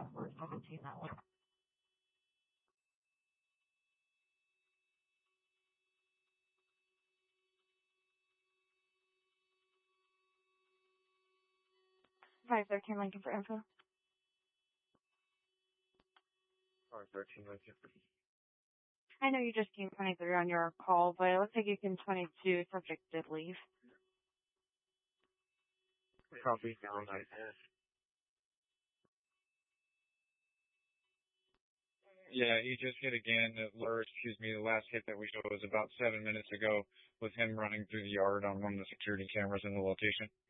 for 17 that one. $513 Lincoln for info. 513 Lincoln. I know you just came 23 on your call, but it looks like you came 22 subject did leave. Copy, 09. Yeah, he just hit again. The last hit that we showed was about 7 minutes ago with him running through the yard on one of the security cameras in the location.